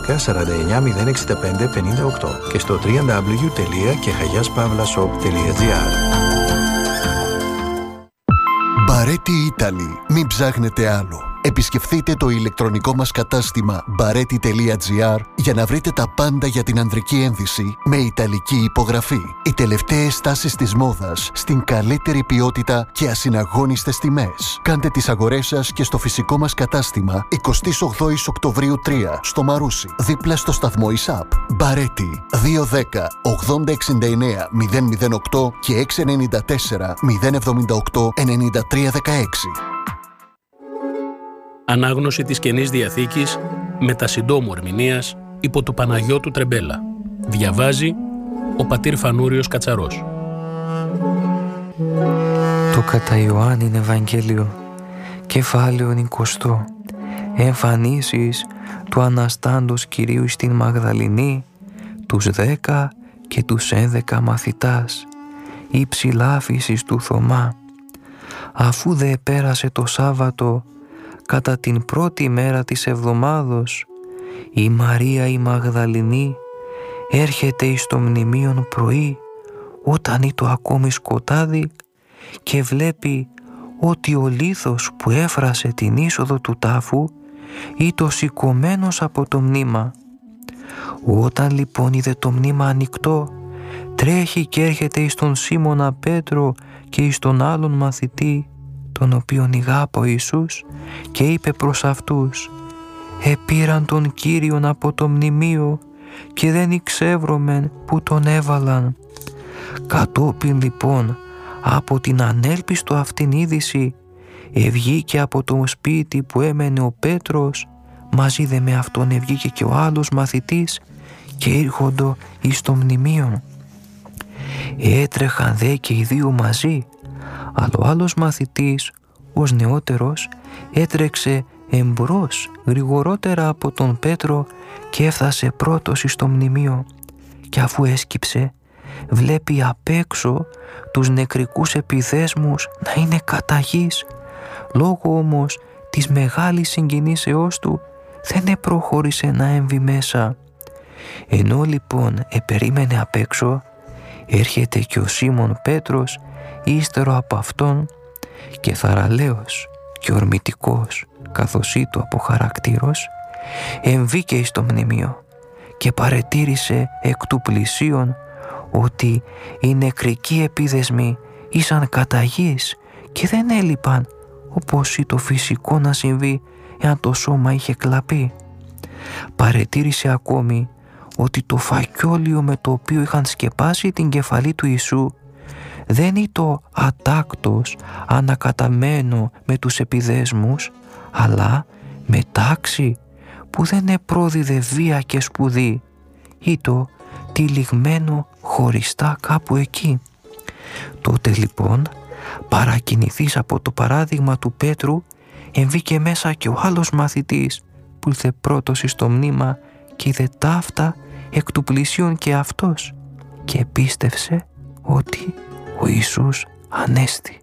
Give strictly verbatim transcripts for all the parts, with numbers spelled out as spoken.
δέκα σαράντα εννιά μηδέν εξήντα πέντε πενήντα οκτώ και στο double-u double-u double-u τελεία κεχαγιάς-παύλα-shop τελεία gr. Μπαρέτι Italy. Μην ψάχνετε άλλο. Επισκεφθείτε το ηλεκτρονικό μας κατάστημα μπαρέτι τελεία gr για να βρείτε τα πάντα για την ανδρική ένδυση με ιταλική υπογραφή. Οι τελευταίες τάσεις της μόδας στην καλύτερη ποιότητα και ασυναγώνιστες τιμές. Κάντε τις αγορές σας και στο φυσικό μας κατάστημα εικοστή όγδοη Οκτωβρίου τρία στο Μαρούσι, δίπλα στο σταθμό ΙΣΑΠ. Μπαρέτι δύο δέκα ογδόντα εξήντα εννέα μηδέν μηδέν οκτώ και έξι εννιά τέσσερα μηδέν εβδομήντα οκτώ ενενήντα τρία δεκαέξι. Ανάγνωση της Καινής Διαθήκης με τα συντόμου ερμηνείας υπό του Παναγιώτου Τρεμπέλα. Διαβάζει ο πατήρ Φανούριος Κατσαρός. Το κατά Ιωάννην Ευαγγέλιο, κεφάλαιον εικοστό. Εμφανίσεις του Αναστάντος Κυρίου στην Μαγδαληνή, τους δέκα και τους ένδεκα μαθητάς, η ψηλάφισης του Θωμά. Αφού δε πέρασε το Σάββατο, κατά την πρώτη μέρα της εβδομάδος, η Μαρία η Μαγδαληνή έρχεται εις το μνημείον πρωί, όταν είτο ακόμη σκοτάδι, και βλέπει ότι ο λίθος που έφρασε την είσοδο του τάφου είτο σηκωμένος από το μνήμα. Όταν λοιπόν είδε το μνήμα ανοιχτό, τρέχει και έρχεται εις τον Σίμωνα Πέτρο και εις τον άλλον μαθητή, τον οποίον ηγάπη ο Ιησούς, και είπε προς αυτούς: «Επήραν τον Κύριον από το μνημείο και δεν εξεύρωμεν που τον έβαλαν». Κατόπιν λοιπόν από την ανέλπιστο αυτήν είδηση ευγήκε από το σπίτι που έμενε ο Πέτρος, μαζί δε με αυτόν ευγήκε και ο άλλος μαθητής, και ήρχοντο εις το μνημείο. Έτρεχαν δε και οι δύο μαζί, αλλά ο άλλος μαθητής, ως νεότερος, έτρεξε εμπρός γρηγορότερα από τον Πέτρο και έφτασε πρώτος εις το μνημείο, και αφού έσκυψε, βλέπει απ' έξω τους νεκρικούς επιδέσμους να είναι κατά γης. Λόγω όμως της μεγάλης συγκινήσεώς του δεν επροχώρησε να έμβει μέσα. Ενώ λοιπόν επερίμενε απ' έξω, έρχεται και ο Σίμων Πέτρος ύστερο από αυτόν, και θαραλέος και ορμητικός καθώς ήτο από χαρακτήρος, εμβήκε εις το μνημείο και παρετήρησε εκ του πλησίον ότι οι νεκρικοί επίδεσμοι ήσαν κατά γης και δεν έλειπαν, όπως ήτο φυσικό να συμβεί εάν το σώμα είχε κλαπεί. Παρετήρησε ακόμη ότι το φακιόλιο με το οποίο είχαν σκεπάσει την κεφαλή του Ιησού δεν ήτο ατάκτος ανακαταμένο με τους επιδέσμους, αλλά με τάξη που δεν επρόδιδε βία και σπουδή, ήτο τυλιγμένο χωριστά κάπου εκεί. Τότε λοιπόν, παρακινηθείς από το παράδειγμα του Πέτρου, εμβήκε μέσα και ο άλλος μαθητής που ήλθε πρώτος εις το μνήμα και είδε ταύτα εκ του πλησίον και αυτός, και πίστευσε ότι ο Ιησούς ανέστη.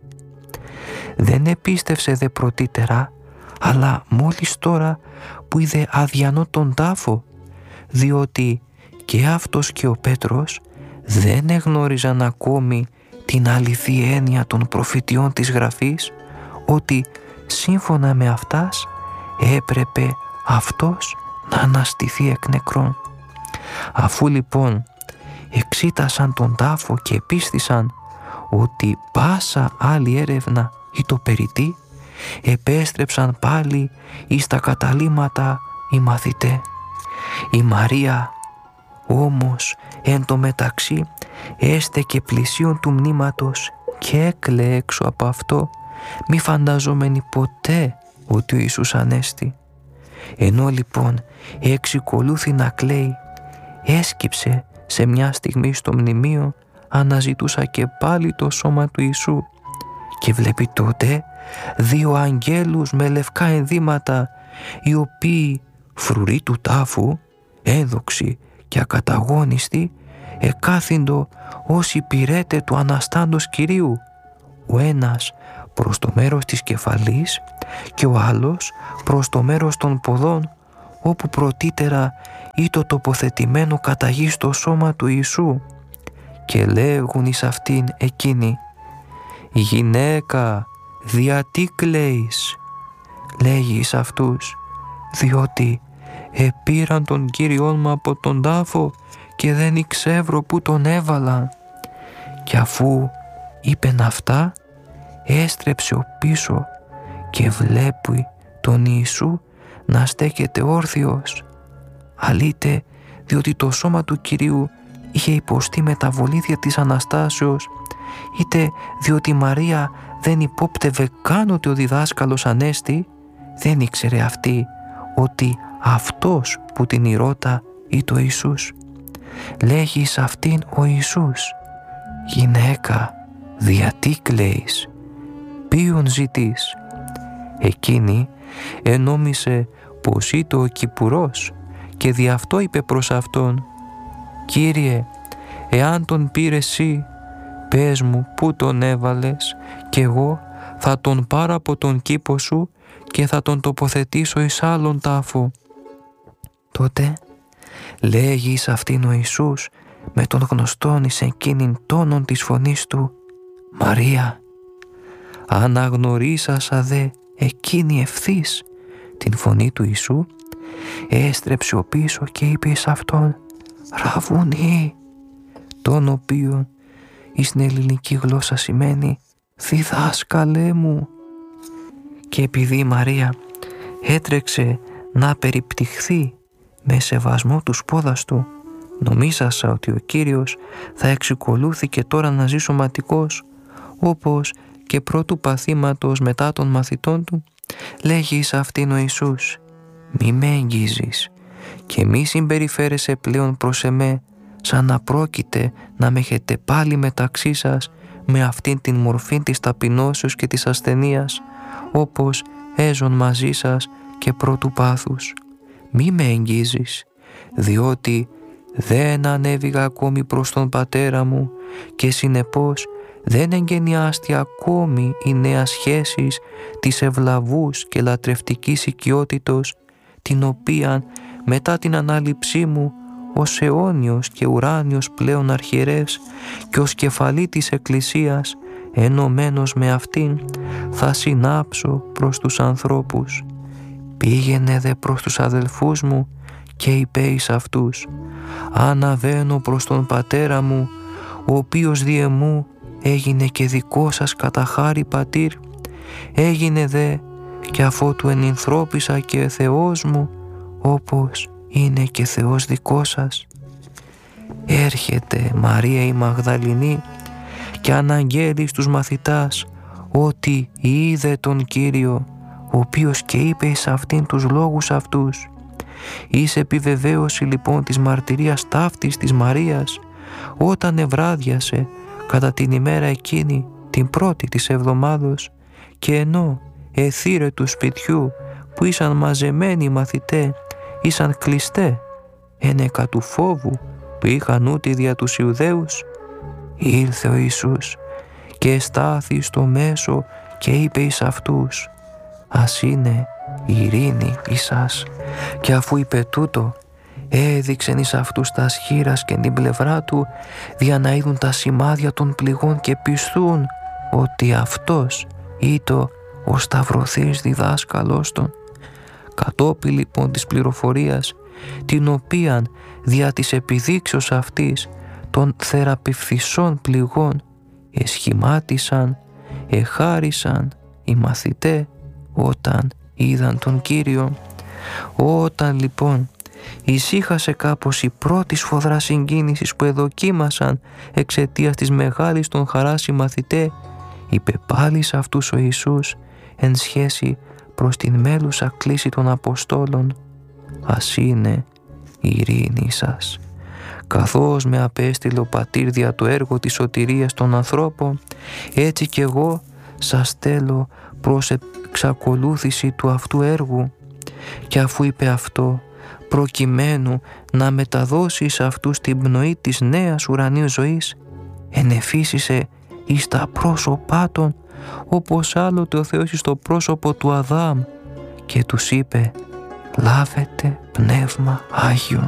Δεν επίστευσε δε πρωτήτερα, αλλά μόλις τώρα που είδε αδιανό τον τάφο, διότι και αυτός και ο Πέτρος δεν εγνώριζαν ακόμη την αληθή έννοια των προφητιών της Γραφής, ότι σύμφωνα με αυτάς έπρεπε αυτός να αναστηθεί εκ νεκρών. Αφού λοιπόν εξήτασαν τον τάφο και επίστησαν ότι πάσα άλλη έρευνα ή το περιττή, επέστρεψαν πάλι εις τα καταλύματα οι μαθητέ. Η Μαρία όμως εν τω μεταξύ έστεκε πλησίον του μνήματος και έκλαιε έξω από αυτό, μη φανταζόμενη ποτέ ότι ο Ιησούς ανέστη. Ενώ λοιπόν εξικολούθη να κλαίει, έσκυψε σε μια στιγμή στο μνημείο, αναζητούσα και πάλι το σώμα του Ιησού, και βλέπει τότε δύο αγγέλους με λευκά ενδύματα, οι οποίοι φρουροί του τάφου, ένδοξοι και ακαταγόνιστοι, εκάθυντο ως υπηρέτε του Αναστάντος Κυρίου, ο ένας προς το μέρος της κεφαλής και ο άλλος προς το μέρος των ποδών, όπου πρωτήτερα ήτο τοποθετημένο κατά γη στο σώμα του Ιησού, και λέγουν εις αυτήν εκείνοι, «Γυναίκα, δια τι κλαίεις?» Λέγει εις αυτούς, «Διότι επήραν τον Κύριόν μου από τον τάφο και δεν εξεύρω που τον έβαλα». Και αφού είπεν αυτά, έστρεψε ο πίσω και βλέπει τον Ιησού να στέκεται όρθιος. Αλείται, διότι το σώμα του Κυρίου είχε υποστεί μεταβολή δια της Αναστάσεως, είτε διότι η Μαρία δεν υπόπτευε καν ότι ο διδάσκαλος ανέστη, δεν ήξερε αυτή ότι αυτός που την ηρώτα ήτο Ιησούς. Λέγει σε αυτήν ο Ιησούς, «Γυναίκα, δια τι κλαίεις? Ποιον ζητείς?» Εκείνη ενόμισε πως ήτο ο Κυπουρός και δι' αυτό είπε προς αυτόν, «Κύριε, εάν τον πήρε εσύ, πες μου πού τον έβαλες και εγώ θα τον πάρω από τον κήπο σου και θα τον τοποθετήσω εις άλλον τάφο». Τότε λέγει εις αυτήν ο Ιησούς με τον γνωστόν εις εκείνην τόνον της φωνής του, «Μαρία». Αναγνωρίσασα δε εκείνη ευθύς την φωνή του Ιησού, έστρεψε ο πίσω και είπε εις αυτόν, «Ραβουνί», τον οποίον εις την ελληνική γλώσσα σημαίνει «διδάσκαλέ μου». Και επειδή η Μαρία έτρεξε να περιπτυχθεί με σεβασμό του σπόδας του, νομίζασα ότι ο Κύριος θα εξακολούθηκε τώρα να ζει σωματικός, όπως και πρώτου παθήματος μετά των μαθητών του. Λέγει εις αυτήν ο Ιησούς, «Μη με εγγίζεις και μη συμπεριφέρεσαι πλέον προς εμέ σαν να πρόκειται να με έχετε πάλι μεταξύ σας με αυτήν την μορφή της ταπεινώσεως και της ασθενείας, όπως έζων μαζί σας και πρώτου πάθους. Μη με εγγίζεις, διότι δεν ανέβηγα ακόμη προς τον Πατέρα μου και συνεπώς δεν εγκαινιάστη ακόμη η νέα σχέσης της ευλαβούς και λατρευτικής οικειότητος, την οποία μετά την ανάληψή μου ως αιώνιος και ουράνιος πλέον αρχιερεύς και ως κεφαλή της Εκκλησίας ενωμένος με αυτήν θα συνάψω προς τους ανθρώπους. Πήγαινε δε προς τους αδελφούς μου και είπε εις αυτούς, αναβαίνω προς τον Πατέρα μου, ο οποίος δι' εμού έγινε και δικό σας κατά χάρη πατήρ, έγινε δε και αφότου ενυνθρώπισα και Θεός μου, όπως είναι και Θεός δικό σας. Έρχεται Μαρία η Μαγδαληνή και αναγγέλει στους μαθητάς ότι είδε τον Κύριο, ο οποίος και είπε εις αυτήν τους λόγους αυτούς. Εις επιβεβαίωση λοιπόν της μαρτυρίας ταύτης της Μαρίας, όταν ευράδιασε κατά την ημέρα εκείνη την πρώτη της εβδομάδος, και ενώ εθύρε του σπιτιού που ήσαν μαζεμένοι οι μαθητέ, ήσαν κλειστέ ένεκα του φόβου που είχαν ούτε δια τους Ιουδαίους, ήλθε ο Ιησούς και εστάθη στο μέσο και είπε εις αυτούς, ας είναι ειρήνη εις σας. Και αφού είπε τούτο, έδειξεν εις αυτούς τα σχήρας και την πλευρά του, δια να είδουν τα σημάδια των πληγών και πιστούν ότι αυτός ήτο ο σταυρωθής διδάσκαλός των. Κατόπιν λοιπόν της πληροφορίας, την οποίαν δια της επιδείξεως αυτής των θεραπευθισών πληγών εσχημάτισαν, εχάρισαν οι μαθητέ όταν είδαν τον Κύριο. Όταν λοιπόν ησύχασε κάπως η πρώτη σφοδρά συγκίνησης που εδοκίμασαν εξαιτίας της μεγάλης των χαράς οι μαθητέ, είπε πάλι σε αυτούς ο Ιησούς εν σχέση προς την μέλουσα κλίση των Αποστόλων, ας είναι η ειρήνη σας. Καθώς με απέστειλε ο Πατήρ δια το έργο της σωτηρίας των ανθρώπων, έτσι κι εγώ σας στέλνω προς εξακολούθηση του αυτού έργου. Και αφού είπε αυτό, προκειμένου να μεταδώσει σε αυτούς την πνοή της νέας ουρανίου ζωής, ενεφύσισε εις τα πρόσωπά των, όπως άλλοτε ο Θεός εις το πρόσωπο του Αδάμ, και τους είπε, λάβετε πνεύμα Άγιον.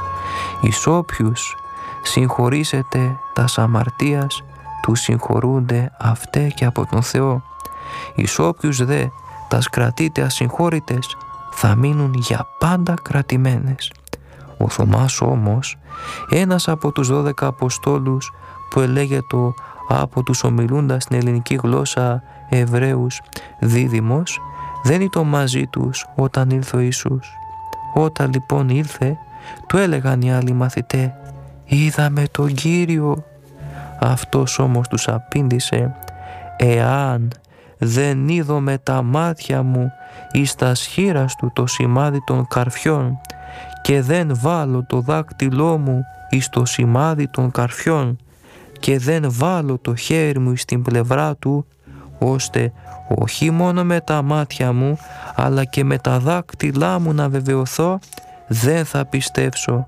Εις όποιους συγχωρήσετε τας αμαρτίας, τους συγχωρούνται αυτέ και από τον Θεό. Εις όποιους δε τας κρατείτε ασυγχώρητες, θα μείνουν για πάντα κρατημένες. Ο Θωμάς όμως, ένας από τους δώδεκα Αποστόλους που ελέγεται από τους ομιλούντας στην ελληνική γλώσσα Εβραίους δίδυμος, δεν ήταν μαζί τους όταν ήλθε ο Ιησούς. Όταν λοιπόν ήλθε, του έλεγαν οι άλλοι μαθητές, «Είδαμε τον Κύριο». Αυτός όμως τους απήντησε, «Εάν δεν είδω με τα μάτια μου εις τας χείλας του το σημάδι των καρφιών και δεν βάλω το δάκτυλό μου εις το σημάδι των καρφιών και δεν βάλω το χέρι μου εις την πλευρά του, ώστε όχι μόνο με τα μάτια μου αλλά και με τα δάκτυλά μου να βεβαιωθώ, δεν θα πιστέψω».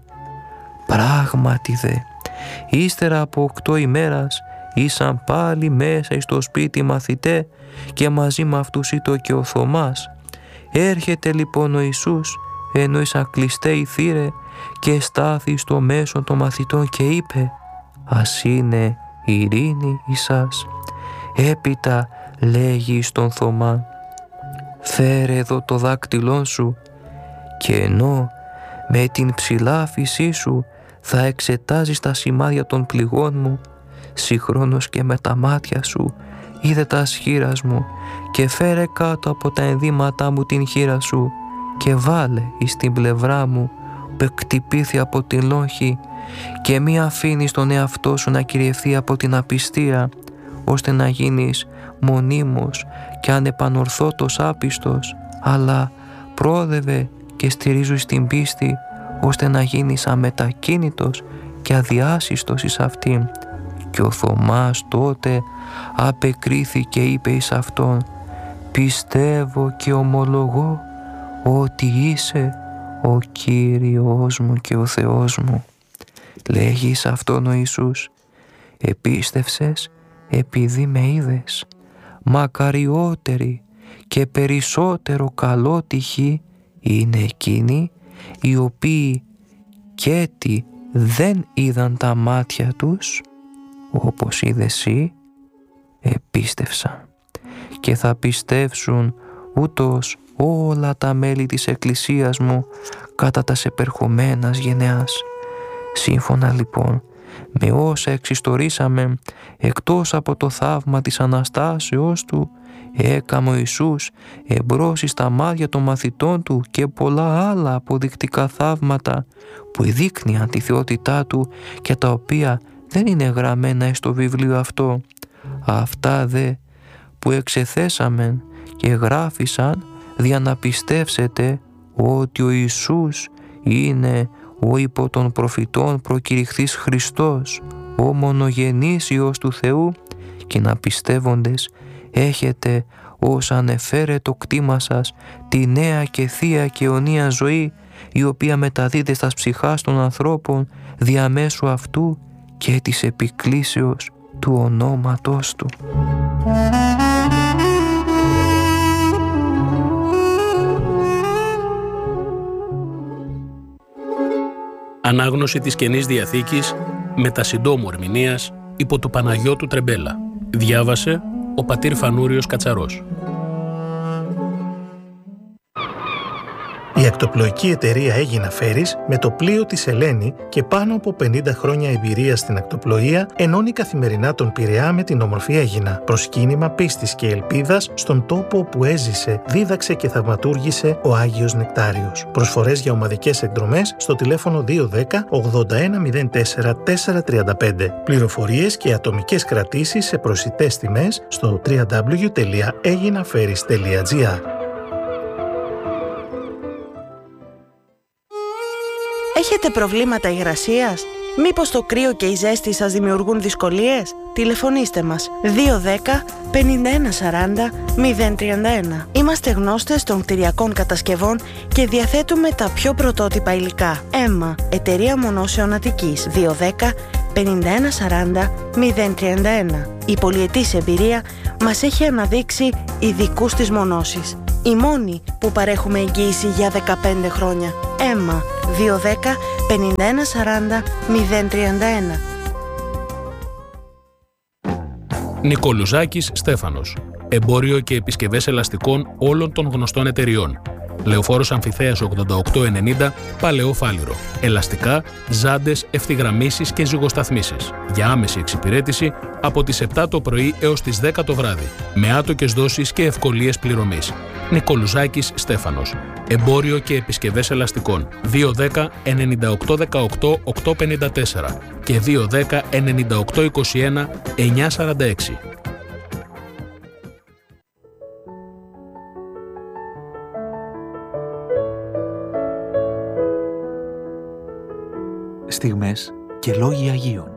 Πράγματι δε, ύστερα από οκτώ ημέρας ήσαν πάλι μέσα εις το σπίτι μαθητέ και μαζί με αυτούς ήταν και ο Θωμάς. Έρχεται λοιπόν ο Ιησούς ενώ ήσαν κλειστέ η θύρε και στάθη στο μέσο των μαθητών και είπε, «Ας είναι ειρήνη εις σας». Έπειτα λέγει στον Θωμά, «Φέρε εδώ το δάκτυλό σου και ενώ με την ψηλά φύσή σου θα εξετάζεις τα σημάδια των πληγών μου, συγχρόνως και με τα μάτια σου είδε τα χείλας μου και φέρε κάτω από τα ενδύματά μου την χείρα σου και βάλε εις την πλευρά μου που εκτυπήθη από την λόγχη και μη αφήνεις τον εαυτό σου να κυριευθεί από την απιστία, ώστε να γίνεις μονίμως και ανεπανορθώτος άπιστος, αλλά πρόδευε και στηρίζου στην πίστη, ώστε να γίνεις αμετακίνητος και αδιάσυστος εις αυτήν». Και ο Θωμάς τότε απεκρίθηκε, είπε εις αυτόν, «Πιστεύω και ομολογώ ότι είσαι ο Κύριος μου και ο Θεός μου». Λέγει εις αυτόν ο Ιησούς, «Επίστευσες επειδή με είδες. Μακαριότεροι και περισσότερο καλότυχοι είναι εκείνοι οι οποίοι και τι δεν είδαν τα μάτια τους, όπως είδες εσύ, επίστευσαν, και θα πιστεύσουν ούτως όλα τα μέλη της Εκκλησίας μου κατά τας επερχομένας γενεάς». Σύμφωνα λοιπόν με όσα εξιστορήσαμε, εκτός από το θαύμα της Αναστάσεως του, έκαμε ο Ιησούς εμπρός στα μάτια των μαθητών του και πολλά άλλα αποδεικτικά θαύματα που δείχνουν τη θεότητά του και τα οποία δεν είναι γραμμένα στο βιβλίο αυτό. Αυτά δε που εξεθέσαμεν και γράφησαν δια να πιστεύσετε ότι ο Ιησούς είναι ο υπό των προφητών προκηρυχθής Χριστός, ο μονογενής Υιός του Θεού, και να πιστεύοντες έχετε ως ανεφέρε το κτήμα σας τη νέα και θεία και αιωνία ζωή, η οποία μεταδίδεται στα ψυχάς των ανθρώπων διαμέσου αυτού και της επικλήσεως του ονόματός του. Ανάγνωση της Καινής Διαθήκης με τα συντόμου ερμηνείας υπό του Παναγιώτου Τρεμπέλα. Διάβασε ο πατήρ Φανούριος Κατσαρός. Η ακτοπλοϊκή εταιρεία Έγινα Φέρις, με το πλοίο της Ελένη και πάνω από πενήντα χρόνια εμπειρία στην ακτοπλοεία, ενώνει καθημερινά τον Πειραιά με την όμορφη Έγινα. Προσκύνημα πίστης και ελπίδας στον τόπο όπου έζησε, δίδαξε και θαυματούργησε ο Άγιος Νεκτάριος. Προσφορές για ομαδικές εκδρομές στο τηλέφωνο δύο ένα μηδέν ογδόντα ένα μηδέν τέσσερα τέσσερα τριάντα πέντε. Πληροφορίες και ατομικές κρατήσεις σε προσιτές τιμές στο double-u double-u double-u τελεία έγινα φέρις τελεία τζι άρ. Έχετε προβλήματα υγρασίας? Μήπως το κρύο και η ζέστη σας δημιουργούν δυσκολίες? Τηλεφωνήστε μας δύο ένα μηδέν πενήντα ένα σαράντα μηδέν τριάντα ένα. Είμαστε γνώστες των κτηριακών κατασκευών και διαθέτουμε τα πιο πρωτότυπα υλικά. Έμα, εταιρεία μονώσεων Αττικής, δύο ένα μηδέν πενήντα ένα σαράντα μηδέν τριάντα ένα. Η πολυετής εμπειρία μας έχει αναδείξει ειδικούς στις μονώσεις. Οι μόνοι που παρέχουμε εγγύηση για δεκαπέντε χρόνια. ΕΜΜΑ δύο ένα μηδέν πενήντα ένα σαράντα μηδέν τριάντα ένα. Νικολουζάκης Στέφανος. Εμπόριο και επισκευές ελαστικών όλων των γνωστών εταιριών. Λεωφόρος Αμφιθέας ογδόντα οκτώ ενενήντα, Παλαιό Φάληρο. Ελαστικά, ζάντες, ευθυγραμμίσεις και ζυγοσταθμίσεις. Για άμεση εξυπηρέτηση από τις επτά το πρωί έως τις δέκα το βράδυ. Με άτοκες δόσεις και ευκολίες πληρωμής. Νικολουζάκης Στέφανος. Εμπόριο και επισκευές ελαστικών. δύο ένα μηδέν ενενήντα οκτώ δεκαοκτώ οκτακόσια πενήντα τέσσερα και δύο ένα μηδέν ενενήντα οκτώ είκοσι ένα εννιακόσια σαράντα έξι. Στιγμές και λόγοι Αγίων.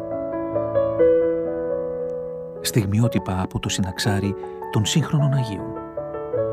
Στιγμιότυπα από το συναξάρι των σύγχρονων Αγίων.